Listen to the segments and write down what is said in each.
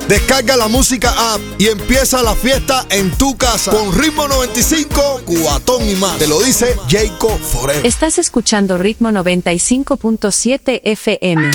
Descarga la música app y empieza la fiesta en tu casa con Ritmo 95, Cubatón y más. Te lo dice Jacob Forever. Estás escuchando Ritmo 95.7 FM.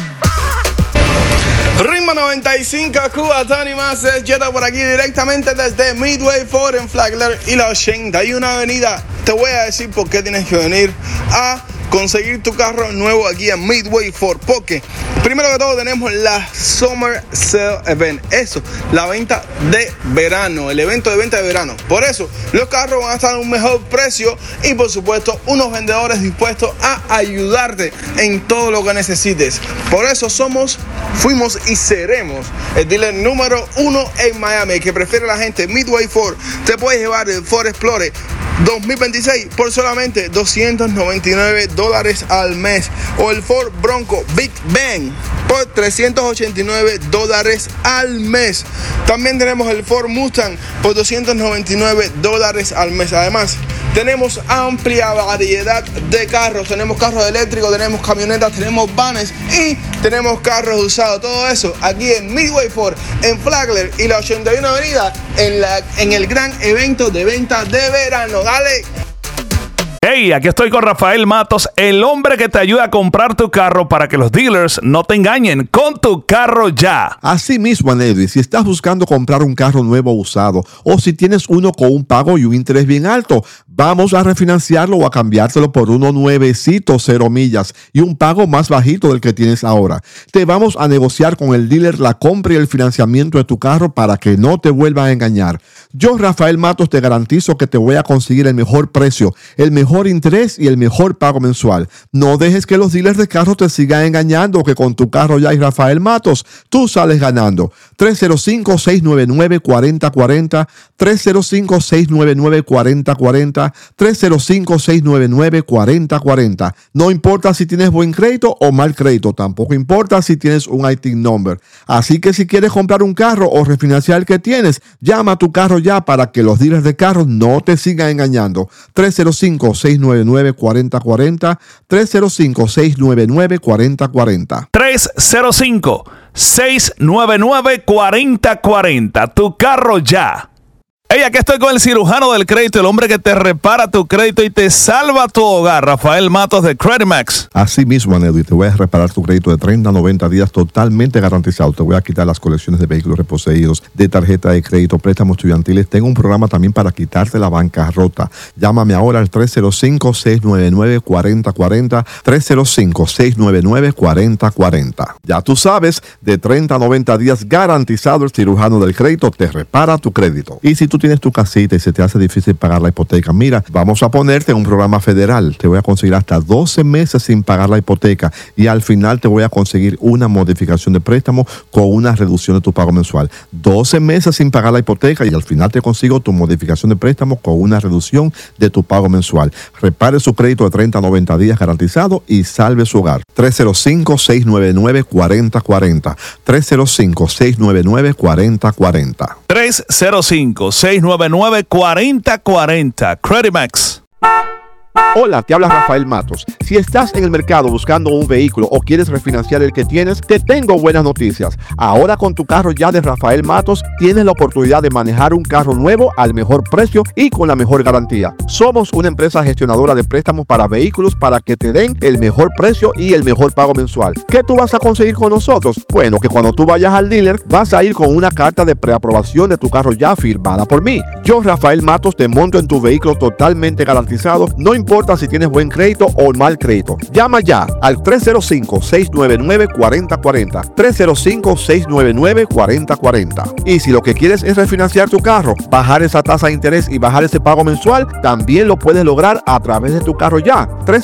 Ritmo 95, Cubatón y más. Es Jetta por aquí directamente desde Midway Ford en Flagler y la 81 Avenida. Te voy a decir por qué tienes que venir a conseguir tu carro nuevo aquí en Midway Ford, porque primero que todo tenemos la Summer Sale Event, eso, la venta de verano, el evento de venta de verano. Por eso los carros van a estar a un mejor precio y por supuesto unos vendedores dispuestos a ayudarte en todo lo que necesites. Por eso fuimos y seremos el dealer número 1 en Miami, que prefiere la gente. Midway Ford te puedes llevar el Ford Explorer 2026 por solamente $299 al mes, o el Ford Bronco Big Bang por $389 al mes. También tenemos el Ford Mustang por $299 al mes. Además, tenemos amplia variedad de carros. Tenemos carros eléctricos, tenemos camionetas, tenemos vanes y tenemos carros usados. Todo eso aquí en Midway Ford, en Flagler y la 81 Avenida, en el gran evento de venta de verano. Dale. Hey, aquí estoy con Rafael Matos, el hombre que te ayuda a comprar tu carro para que los dealers no te engañen con tu carro ya. Así mismo, Anelvi, si estás buscando comprar un carro nuevo o usado, o si tienes uno con un pago y un interés bien alto, vamos a refinanciarlo o a cambiártelo por uno nuevecito, 0 millas, y un pago más bajito del que tienes ahora. Te vamos a negociar con el dealer la compra y el financiamiento de tu carro para que no te vuelvan a engañar. Yo, Rafael Matos, te garantizo que te voy a conseguir el mejor precio, el mejor interés y el mejor pago mensual. No dejes que los dealers de carros te sigan engañando, que con tu carro ya y Rafael Matos, tú sales ganando. 305-699-4040, 305-699-4040, 305-699-4040. No importa si tienes buen crédito o mal crédito, tampoco importa si tienes un IT number. Así que si quieres comprar un carro o refinanciar el que tienes, llama a tu carro ya para que los dealers de carros no te sigan engañando. 305-699-4040, 305-699-4040. 305-699-4040. Tu carro ya. Hey, aquí estoy con el cirujano del crédito, el hombre que te repara tu crédito y te salva tu hogar, Rafael Matos de CreditMax. Así mismo, Anelvi, te voy a reparar tu crédito de 30 a 90 días totalmente garantizado. Te voy a quitar las colecciones de vehículos reposeídos, de tarjeta de crédito, préstamos estudiantiles. Tengo un programa también para quitarte la bancarrota. Llámame ahora al 305-699-4040, 305-699-4040. Ya tú sabes, de 30 a 90 días garantizado, el cirujano del crédito te repara tu crédito. Y si tú tienes tu casita y se te hace difícil pagar la hipoteca, mira, vamos a ponerte en un programa federal. Te voy a conseguir hasta 12 meses sin pagar la hipoteca y al final te voy a conseguir una modificación de préstamo con una reducción de tu pago mensual. 12 meses sin pagar la hipoteca y al final te consigo tu modificación de préstamo con una reducción de tu pago mensual. Repare su crédito de 30 a 90 días garantizado y salve su hogar. 305-699-4040. 305-699-4040. 305-699-4040. CreditMax. Hola, te habla Rafael Matos. Si estás en el mercado buscando un vehículo o quieres refinanciar el que tienes, te tengo buenas noticias. Ahora con tu carro ya de Rafael Matos, tienes la oportunidad de manejar un carro nuevo al mejor precio y con la mejor garantía. Somos una empresa gestionadora de préstamos para vehículos para que te den el mejor precio y el mejor pago mensual. ¿Qué tú vas a conseguir con nosotros? Bueno, que cuando tú vayas al dealer, vas a ir con una carta de preaprobación de tu carro ya firmada por mí. Yo, Rafael Matos, te monto en tu vehículo totalmente garantizado. No importa si tienes buen crédito o mal crédito. Llama ya al 305-699-4040. 305-699-4040. Y si lo que quieres es refinanciar tu carro, bajar esa tasa de interés y bajar ese pago mensual, también lo puedes lograr a través de tu carro ya.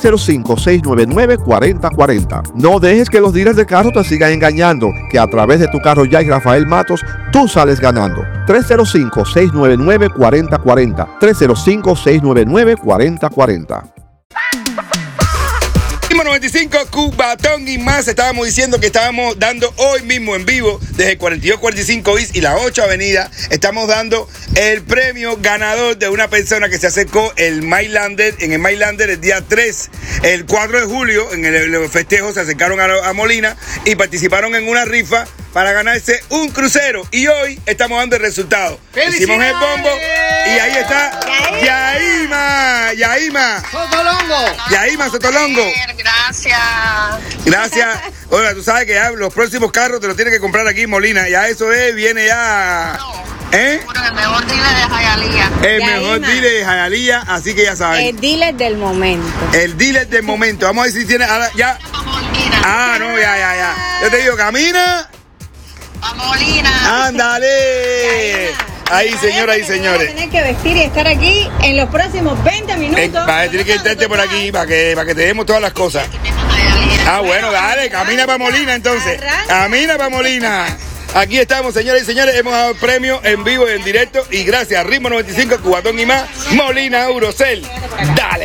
305-699-4040. No dejes que los dealers de carro te sigan engañando, que a través de tu carro ya y Rafael Matos, tú sales ganando. 305-699-4040. 305-699-4040. 95, Cubatón y más. Estábamos diciendo que estábamos dando hoy mismo en vivo desde 4245 East y la 8 Avenida. Estamos dando el premio ganador de una persona que se acercó en el Mylander el día 3, el 4 de julio. En el festejo se acercaron a Molina y participaron en una rifa para ganarse un crucero. Y hoy estamos dando el resultado. Hicimos el bombo y ahí está Yaima Sotolongo. Gracias. Ahora, tú sabes que ya los próximos carros te los tienes que comprar aquí en Molina. Ya eso viene ya. El mejor dealer de Hialeah. El mejor dealer de Hialeah, así que ya saben. El dealer del momento. El dealer del momento. Vamos a ver si tiene. Ahora, ya. Ah, no, ya. Yo te digo, camina. A Molina. Ándale. Ahí, señoras y señores. Tienes que vestir y estar aquí en los próximos 20 minutos. Tienes que entrarte por aquí para que te demos todas las cosas. Ah, bueno, dale, camina para Molina entonces. Camina para Molina. Aquí estamos, señoras y señores, hemos dado el premio en vivo y en directo y gracias a Ritmo 95, Cubatón y más, Molina Eurocel. Dale.